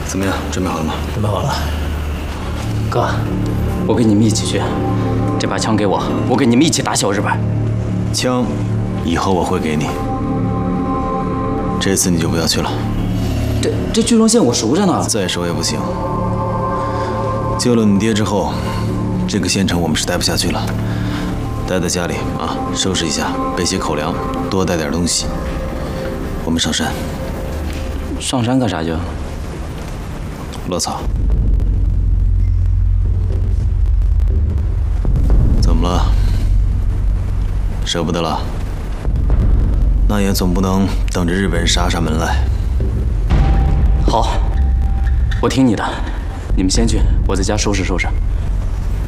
怎么样，准备好了吗？ 准备好了。哥，我跟你们一起去。这把枪给我，我跟你们一起打小日本。 枪，以后我会给你。这次你就不要去了。 这巨龙县我熟着呢。 再熟也不行。救了你爹之后，这个县城我们是待不下去了。待在家里啊，收拾一下，备些口粮，多带点东西。我们上山。 上山干啥去？ 落草。怎么了？舍不得了？那也总不能等着日本人杀上门来。 好，我听你的。你们先去，我在家收拾收拾。